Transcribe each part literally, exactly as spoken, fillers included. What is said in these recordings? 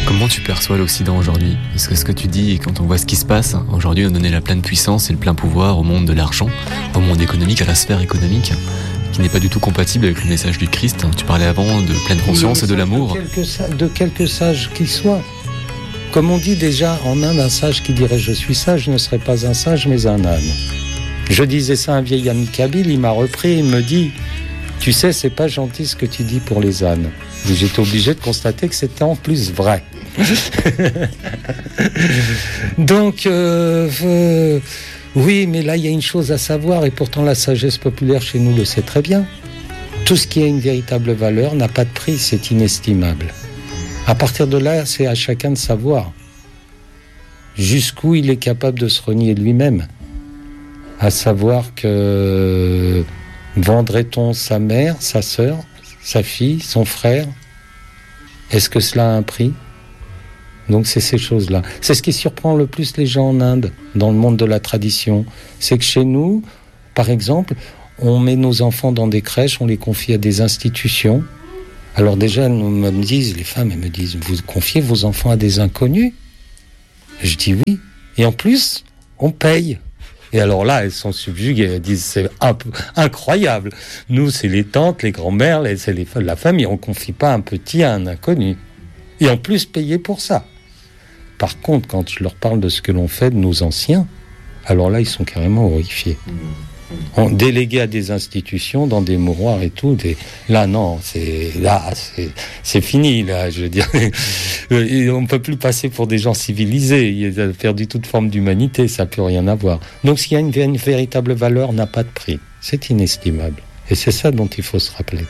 Comment tu perçois l'Occident aujourd'hui ? Parce que ce que tu dis, et quand on voit ce qui se passe, aujourd'hui on a donné la pleine puissance et le plein pouvoir au monde de l'argent, au monde économique, à la sphère économique, qui n'est pas du tout compatible avec le message du Christ. Tu parlais avant de pleine conscience et de l'amour. De quelques, de quelques sages qu'ils soient. Comme on dit déjà en Inde, un sage qui dirait « je suis sage » ne serait pas un sage mais un âne. Je disais ça à un vieil ami kabyle, il m'a repris, il me dit « tu sais, c'est pas gentil ce que tu dis pour les ânes ». Et j'étais obligé de constater que c'était en plus vrai. Donc, euh, euh, oui, mais là, il y a une chose à savoir, et pourtant la sagesse populaire chez nous le sait très bien. Tout ce qui a une véritable valeur n'a pas de prix, c'est inestimable. À partir de là, c'est à chacun de savoir jusqu'où il est capable de se renier lui-même. À savoir que vendrait-on sa mère, sa sœur, sa fille, son frère ? Est-ce que cela a un prix ? Donc c'est ces choses-là. C'est ce qui surprend le plus les gens en Inde, dans le monde de la tradition. C'est que chez nous, par exemple, on met nos enfants dans des crèches, on les confie à des institutions. Alors déjà, elles me disent, les femmes, elles me disent, vous confiez vos enfants à des inconnus ? Je dis oui. Et en plus, on paye. Et alors là, elles sont subjuguées, elles disent, c'est incroyable. Nous, c'est les tantes, les grands-mères, c'est les, la famille, on ne confie pas un petit à un inconnu. Et en plus, payer pour ça. Par contre, quand je leur parle de ce que l'on fait de nos anciens, alors là, ils sont carrément horrifiés. On délégué à des institutions, dans des mouroirs et tout. Des... Là, non, c'est là, c'est, c'est fini. Là, je veux dire, on ne peut plus passer pour des gens civilisés. Ils ont perdu toute forme d'humanité. Ça n'a plus rien à voir. Donc, s'il y a une, une véritable valeur, n'a pas de prix. C'est inestimable. Et c'est ça dont il faut se rappeler.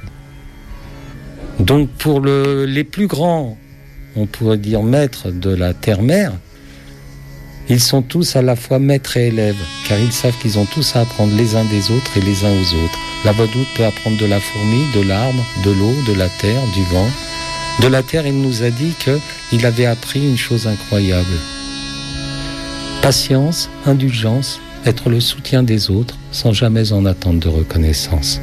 Donc, pour le, les plus grands, on pourrait dire maîtres de la terre-mère, ils sont tous à la fois maîtres et élèves, car ils savent qu'ils ont tous à apprendre les uns des autres et les uns aux autres. L'avadoute peut apprendre de la fourmi, de l'arbre, de l'eau, de la terre, du vent. De la terre, il nous a dit qu'il avait appris une chose incroyable. Patience, indulgence, être le soutien des autres, sans jamais en attendre de reconnaissance.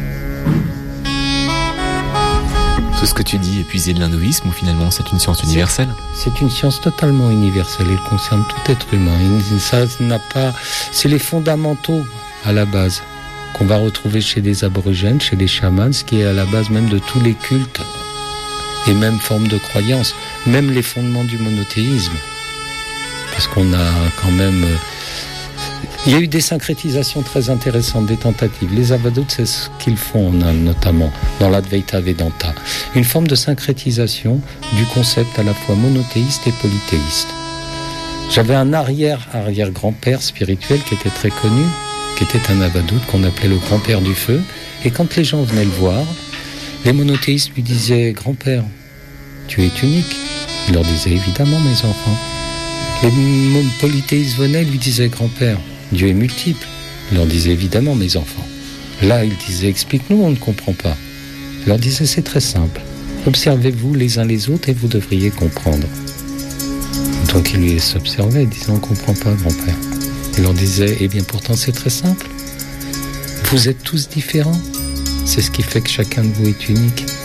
Tout ce que tu dis est puisé de l'hindouisme ou finalement c'est une science universelle ? C'est, c'est une science totalement universelle, elle concerne tout être humain. Et ça n'a pas, c'est les fondamentaux à la base qu'on va retrouver chez des aborigènes, chez des chamans, ce qui est à la base même de tous les cultes et même formes de croyances, même les fondements du monothéisme. Parce qu'on a quand même... Il y a eu des syncrétisations très intéressantes, des tentatives. Les avadoutes, c'est ce qu'ils font en Inde, notamment, dans l'Advaita Vedanta. Une forme de syncrétisation du concept à la fois monothéiste et polythéiste. J'avais un arrière-arrière-grand-père spirituel qui était très connu, qui était un avadoute qu'on appelait le grand-père du feu. Et quand les gens venaient le voir, les monothéistes lui disaient « Grand-père, tu es unique ?» Il leur disait « Évidemment, mes enfants. » Les polythéistes venaient et lui disaient « Grand-père, Dieu est multiple. » Il leur disait « Évidemment, mes enfants. » Là, il disait « Explique-nous, on ne comprend pas. » Il leur disait « C'est très simple. Observez-vous les uns les autres et vous devriez comprendre. » Donc il lui s'observait, il disait « On ne comprend pas, grand-père. » Il leur disait « Eh bien, pourtant, c'est très simple. Vous êtes tous différents. C'est ce qui fait que chacun de vous est unique.